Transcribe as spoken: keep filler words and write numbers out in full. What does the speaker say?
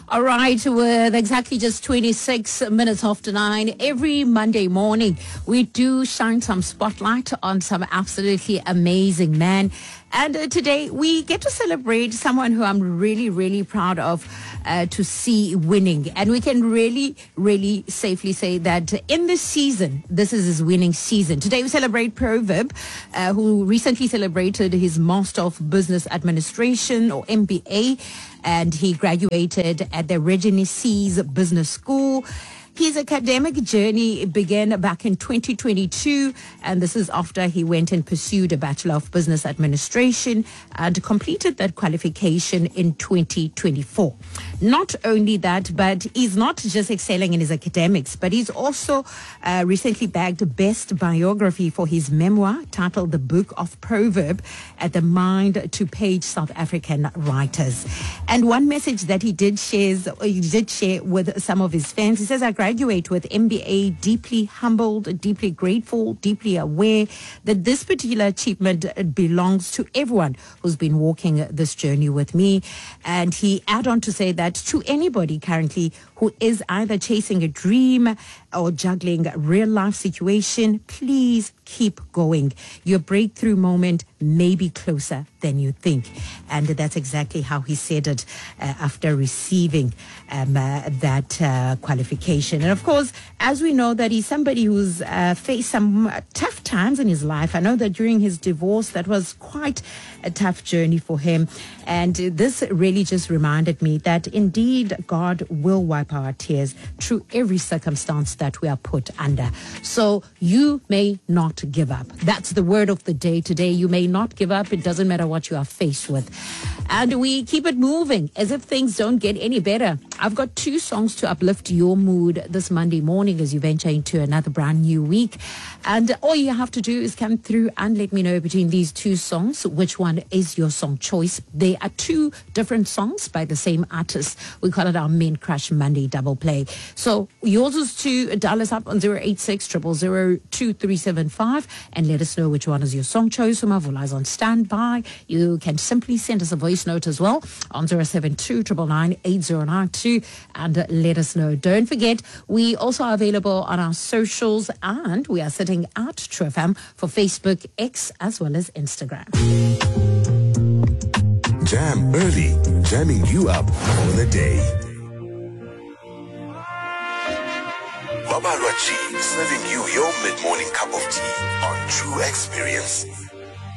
All right, with exactly just twenty-six minutes after nine, every Monday morning, we do shine some spotlight on some absolutely amazing man. And uh, today we get to celebrate someone who I'm really, really proud of uh, to see winning. And we can really, really safely say that in this season, this is his winning season. Today we celebrate Proverb, uh, who recently celebrated his Master of Business Administration or M B A. And he graduated at the Regencies Business School. His academic journey began back in twenty twenty-two, and this is after he went and pursued a Bachelor of Business Administration and completed that qualification in twenty twenty-four. Not only that, but he's not just excelling in his academics, but he's also uh, recently bagged Best Biography for his memoir titled The Book of Proverb at the Mind to Page South African Writers. And one message that he did share, he did share with some of his fans, he says, I graduate with M B A deeply humbled, deeply grateful, deeply aware that this particular achievement belongs to everyone who's been walking this journey with me. And he added on to say that to anybody currently who is either chasing a dream or juggling a real life situation, please keep going. Your breakthrough moment may be closer than you think. And that's exactly how he said it uh, after receiving um, uh, that uh, qualification. And of course, as we know that he's somebody who's uh, faced some uh, tough times in his life. I know that during his divorce, that was quite a tough journey for him. And this really just reminded me that indeed God will wipe our tears through every circumstance that we are put under. So you may not give up. That's the word of the day today. You may not give up. It doesn't matter what you are faced with. And we keep it moving as if things don't get any better. I've got two songs to uplift your mood this Monday morning as you venture into another brand new week. And all you have to do is come through and let me know between these two songs, which one is your song choice. They are two different songs by the same artist. We call it our Men Crush Monday double play. So yours is to dial us up on zero eight six, zero zero zero, two three seven five and let us know which one is your song choice. Umavula is on standby. You can simply send us a voice note as well on zero seven two, nine nine, eight zero nine two and uh, let us know. Don't forget, we also are available on our socials and we are sitting at True F M for Facebook, X as well as Instagram. Jam early, jamming you up for the day. Baba Rachi, serving you your mid-morning cup of tea on True Experience.